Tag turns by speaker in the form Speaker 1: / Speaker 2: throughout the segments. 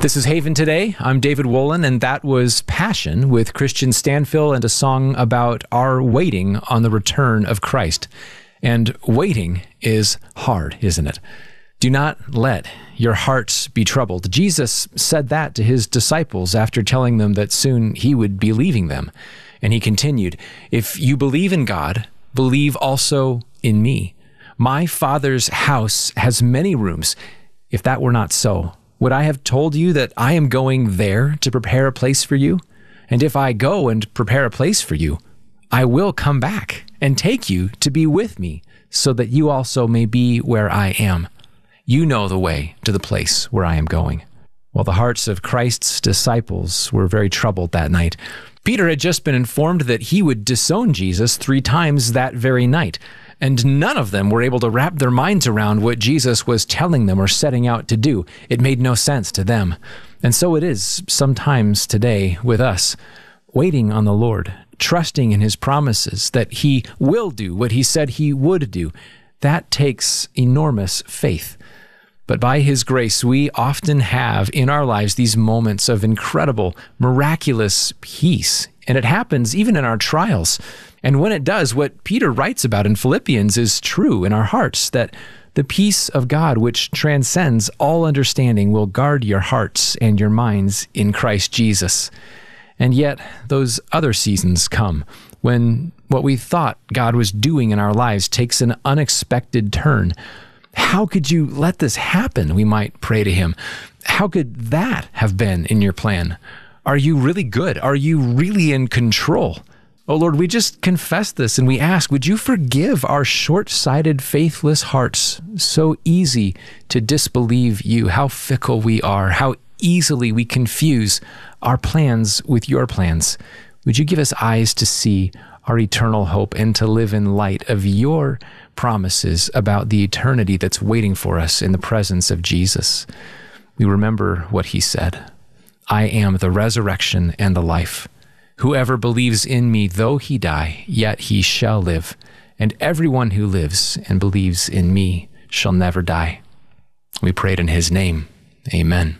Speaker 1: This is Haven Today. I'm David Wolin, and that was Passion with Christian Stanfill and a song about our waiting on the return of Christ. And waiting is hard, isn't it? Do not let your hearts be troubled. Jesus said that to his disciples after telling them that soon he would be leaving them. And he continued, "If you believe in God, believe also in me. My Father's house has many rooms. If that were not so, would I have told you that I am going there to prepare a place for you? And if I go and prepare a place for you, I will come back and take you to be with me, so that you also may be where I am. You know the way to the place where I am going." Well, the hearts of Christ's disciples were very troubled that night. Peter had just been informed that he would disown Jesus 3 times that very night, and none of them were able to wrap their minds around what Jesus was telling them or setting out to do. It made no sense to them. And so it is sometimes today with us, waiting on the Lord, trusting in his promises that he will do what he said he would do. That takes enormous faith. But by his grace, we often have in our lives these moments of incredible, miraculous peace. And it happens even in our trials. And when it does, what Peter writes about in Philippians is true in our hearts, that the peace of God, which transcends all understanding, will guard your hearts and your minds in Christ Jesus. And yet, those other seasons come when what we thought God was doing in our lives takes an unexpected turn. How could you let this happen? We might pray to him. How could that have been in your plan? Are you really good? Are you really in control? Oh Lord, we just confess this and we ask, would you forgive our short-sighted, faithless hearts, so easy to disbelieve you, how fickle we are, how easily we confuse our plans with your plans. Would you give us eyes to see our eternal hope and to live in light of your promises about the eternity that's waiting for us in the presence of Jesus? We remember what he said, "I am the resurrection and the life. Whoever believes in me, though he die, yet he shall live. And everyone who lives and believes in me shall never die." We prayed in his name. Amen.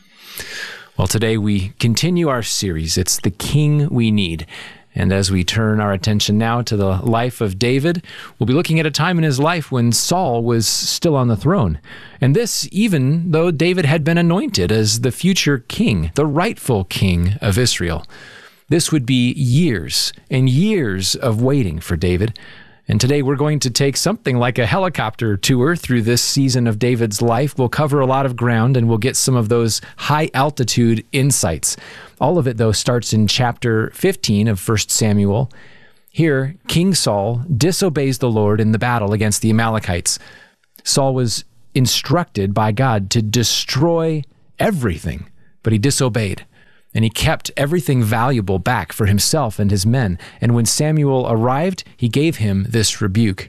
Speaker 1: Well, today we continue our series. It's The King We Need. And as we turn our attention now to the life of David, we'll be looking at a time in his life when Saul was still on the throne. And this even though David had been anointed as the future king, the rightful king of Israel. This would be years and years of waiting for David. And today we're going to take something like a helicopter tour through this season of David's life. We'll cover a lot of ground and we'll get some of those high altitude insights. All of it, though, starts in chapter 15 of 1 Samuel. Here, King Saul disobeys the Lord in the battle against the Amalekites. Saul was instructed by God to destroy everything, but he disobeyed. And he kept everything valuable back for himself and his men. And when Samuel arrived, he gave him this rebuke.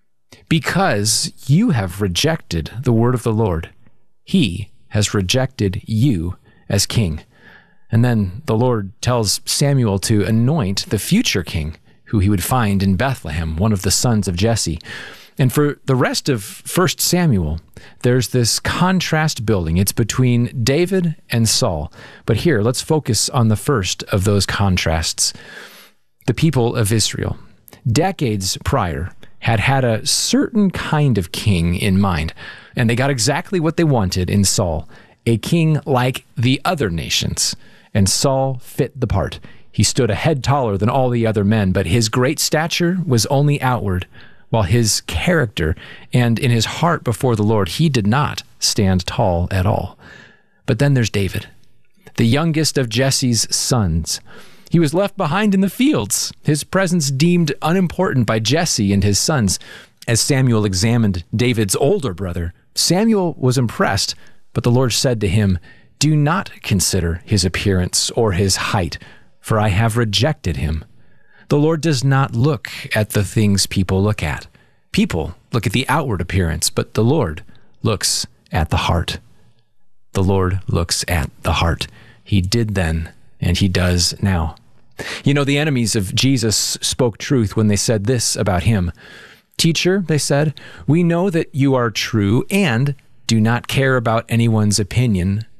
Speaker 1: "Because you have rejected the word of the Lord, he has rejected you as king." And then the Lord tells Samuel to anoint the future king, who he would find in Bethlehem, one of the sons of Jesse. And for the rest of 1 Samuel, there's this contrast building. It's between David and Saul. But here, let's focus on the first of those contrasts. The people of Israel, decades prior, had had a certain kind of king in mind. And they got exactly what they wanted in Saul, a king like the other nations. And Saul fit the part. He stood a head taller than all the other men, but his great stature was only outward, while his character and in his heart before the Lord, he did not stand tall at all. But then there's David, the youngest of Jesse's sons. He was left behind in the fields, his presence deemed unimportant by Jesse and his sons. As Samuel examined David's older brother, Samuel was impressed, but the Lord said to him, "Do not consider his appearance or his height, for I have rejected him. The Lord does not look at the things people look at. People look at the outward appearance, but the Lord looks at the heart." The Lord looks at the heart. He did then, and he does now. You know, the enemies of Jesus spoke truth when they said this about him. "Teacher," they said, "we know that you are true and do not care about anyone's opinion,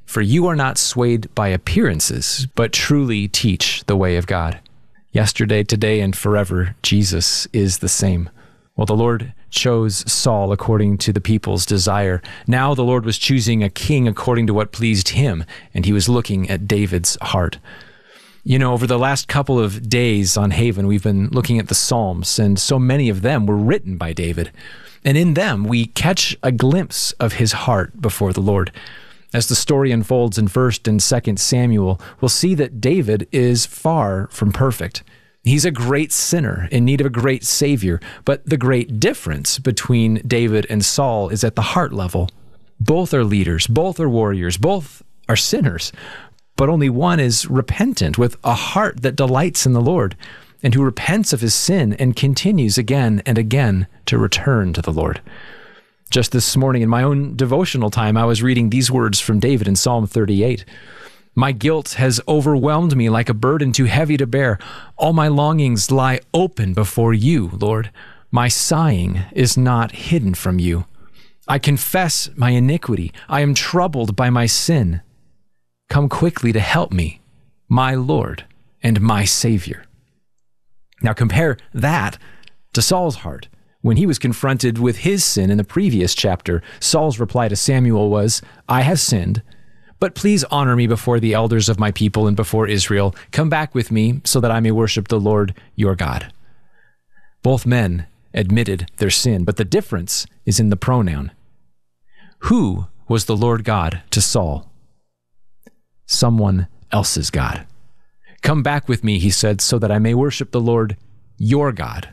Speaker 1: For you are not swayed by appearances, but truly teach the way of God. Yesterday, today, and forever, Jesus is the same. Well, the Lord chose Saul according to the people's desire. Now the Lord was choosing a king according to what pleased him, and he was looking at David's heart. You know, over the last couple of days on Haven, we've been looking at the Psalms, and so many of them were written by David. And in them, we catch a glimpse of his heart before the Lord. As the story unfolds in 1 and 2 Samuel, we'll see that David is far from perfect. He's a great sinner in need of a great Savior, but the great difference between David and Saul is at the heart level. Both are leaders, both are warriors, both are sinners, but only one is repentant with a heart that delights in the Lord and who repents of his sin and continues again and again to return to the Lord. Just this morning in my own devotional time, I was reading these words from David in Psalm 38. My guilt has overwhelmed me like a burden too heavy to bear. All my longings lie open before you, Lord. My sighing is not hidden from you. I confess my iniquity. I am troubled by my sin. Come quickly to help me, my Lord and my Savior. Now compare that to Saul's heart. When he was confronted with his sin in the previous chapter, Saul's reply to Samuel was, I have sinned, but please honor me before the elders of my people and before Israel. Come back with me so that I may worship the Lord your God. Both men admitted their sin, but the difference is in the pronoun. Who was the Lord God to Saul? Someone else's God. Come back with me, he said, so that I may worship the Lord your God.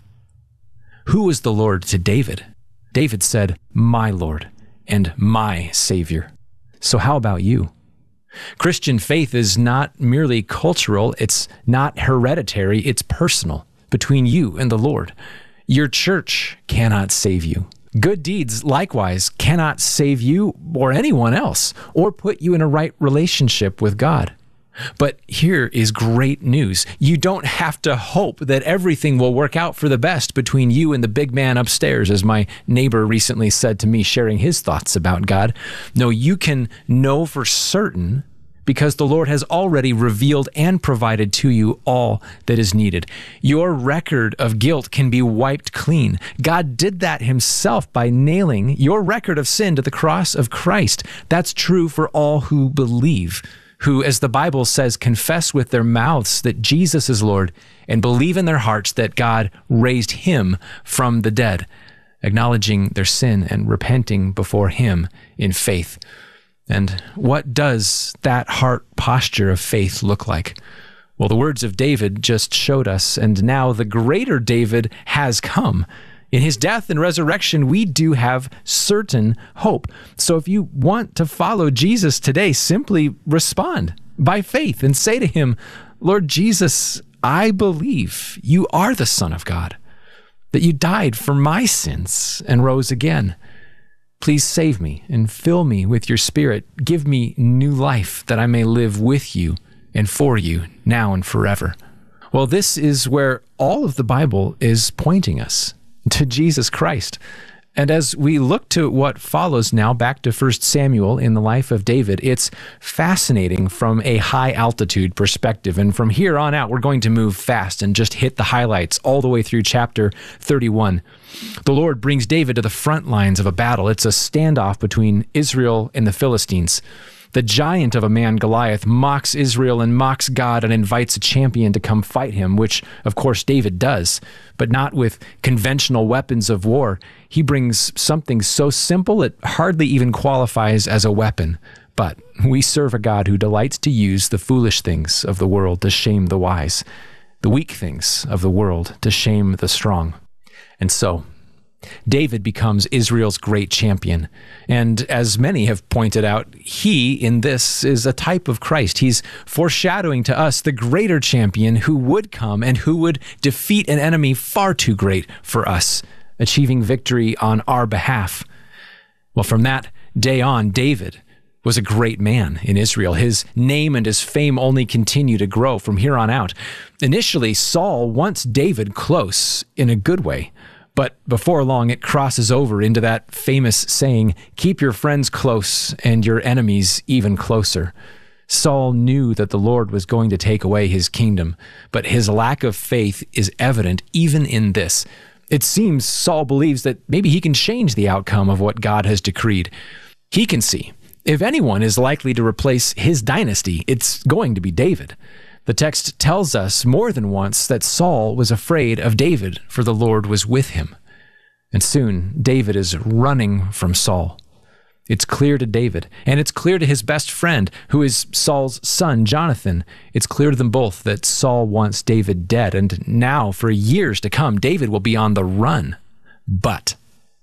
Speaker 1: Who was the Lord to David? David said, my Lord and my Savior. So how about you? Christian faith is not merely cultural, it's not hereditary, it's personal, between you and the Lord. Your church cannot save you. Good deeds, likewise, cannot save you or anyone else, or put you in a right relationship with God. But here is great news. You don't have to hope that everything will work out for the best between you and the big man upstairs, as my neighbor recently said to me, sharing his thoughts about God. No, you can know for certain because the Lord has already revealed and provided to you all that is needed. Your record of guilt can be wiped clean. God did that himself by nailing your record of sin to the cross of Christ. That's true for all who believe, who, as the Bible says, confess with their mouths that Jesus is Lord and believe in their hearts that God raised him from the dead, acknowledging their sin and repenting before him in faith. And what does that heart posture of faith look like? Well, the words of David just showed us, and now the greater David has come. In his death and resurrection, we do have certain hope. So if you want to follow Jesus today, simply respond by faith and say to him, Lord Jesus, I believe you are the Son of God, that you died for my sins and rose again. Please save me and fill me with your Spirit. Give me new life that I may live with you and for you now and forever. Well, this is where all of the Bible is pointing us, to Jesus Christ. And as we look to what follows now, back to 1 Samuel in the life of David, it's fascinating from a high altitude perspective. And from here on out, we're going to move fast and just hit the highlights all the way through chapter 31. The Lord brings David to the front lines of a battle. It's a standoff between Israel and the Philistines. The giant of a man, Goliath, mocks Israel and mocks God and invites a champion to come fight him, which, of course, David does, but not with conventional weapons of war. He brings something so simple it hardly even qualifies as a weapon. But we serve a God who delights to use the foolish things of the world to shame the wise, the weak things of the world to shame the strong. And so, David becomes Israel's great champion. And as many have pointed out, he in this is a type of Christ. He's foreshadowing to us the greater champion who would come and who would defeat an enemy far too great for us, achieving victory on our behalf. Well, from that day on, David was a great man in Israel. His name and his fame only continue to grow from here on out. Initially, Saul wants David close in a good way. But before long, it crosses over into that famous saying, keep your friends close and your enemies even closer. Saul knew that the Lord was going to take away his kingdom, but his lack of faith is evident even in this. It seems Saul believes that maybe he can change the outcome of what God has decreed. He can see, if anyone is likely to replace his dynasty, it's going to be David. The text tells us more than once that Saul was afraid of David, for the Lord was with him. And soon, David is running from Saul. It's clear to David, and it's clear to his best friend, who is Saul's son, Jonathan. It's clear to them both that Saul wants David dead, and now, for years to come, David will be on the run. But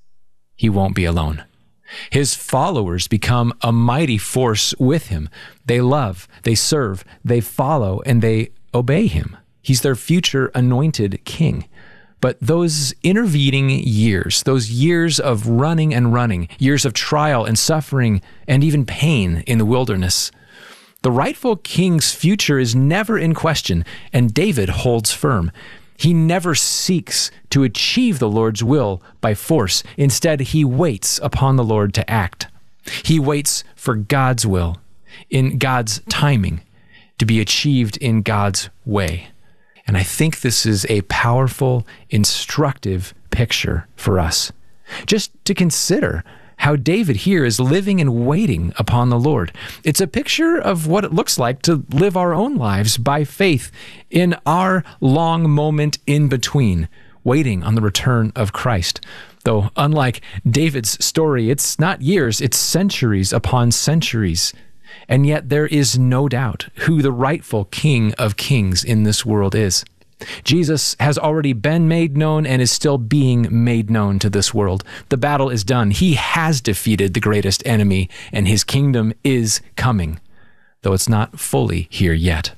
Speaker 1: he won't be alone. His followers become a mighty force with him. They love, they serve, they follow, and they obey him. He's their future anointed king. But those intervening years, those years of running and running, years of trial and suffering and even pain in the wilderness, the rightful king's future is never in question, and David holds firm. He never seeks to achieve the Lord's will by force. Instead, he waits upon the Lord to act. He waits for God's will, in God's timing, to be achieved in God's way. And I think this is a powerful, instructive picture for us. Just to consider how David here is living and waiting upon the Lord. It's a picture of what it looks like to live our own lives by faith in our long moment in between, waiting on the return of Christ. Though, unlike David's story, it's not years, it's centuries upon centuries. And yet there is no doubt who the rightful King of Kings in this world is. Jesus has already been made known and is still being made known to this world. The battle is done. He has defeated the greatest enemy, and his kingdom is coming, though it's not fully here yet.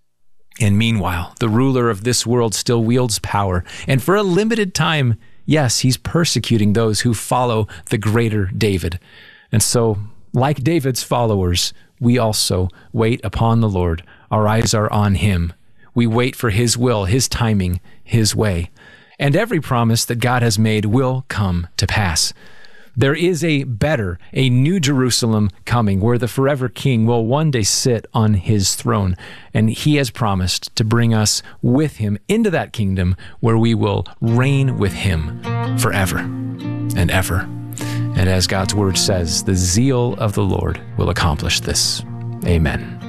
Speaker 1: And meanwhile, the ruler of this world still wields power, and for a limited time, yes, he's persecuting those who follow the greater David. And so, like David's followers, we also wait upon the Lord. Our eyes are on him. We wait for his will, his timing, his way. And every promise that God has made will come to pass. There is a better, a new Jerusalem coming where the forever king will one day sit on his throne. And he has promised to bring us with him into that kingdom where we will reign with him forever and ever. And as God's word says, the zeal of the Lord will accomplish this. Amen.